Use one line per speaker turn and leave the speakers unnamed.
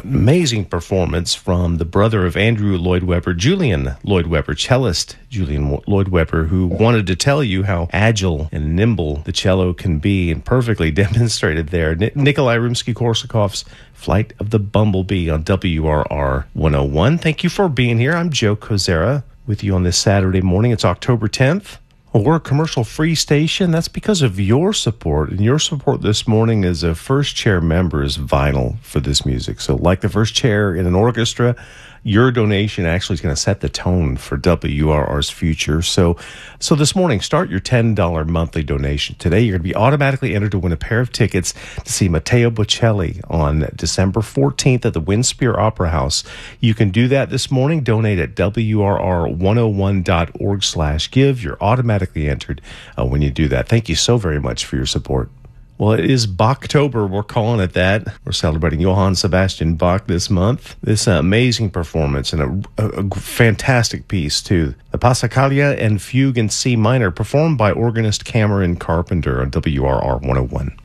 amazing performance from the brother of Andrew Lloyd Webber, Julian Lloyd Webber, cellist Julian Lloyd Webber, who wanted to tell you how agile and nimble the cello can be, and perfectly demonstrated there. Nikolai Rimsky-Korsakov's Flight of the Bumblebee on WRR 101. Thank you for being here. I'm Joe Kozera with you on this Saturday morning. It's October 10th. Well, we're a commercial-free station. That's because of your support, and your support this morning as a First Chair member is vital for this music. So like the first chair in an orchestra, your donation actually is going to set the tone for WRR's future. So this morning, start your $10 monthly donation. Today, you're going to be automatically entered to win a pair of tickets to see Matteo Bocelli on December 14th at the Winspear Opera House. You can do that this morning. Donate at WRR101.org/give. You're automatically entered when you do that. Thank you so very much for your support. Well, it is Bachtober. We're calling it that. We're celebrating Johann Sebastian Bach this month. This amazing performance and a fantastic piece, too. The Passacaglia and Fugue in C minor, performed by organist Cameron Carpenter on WRR 101.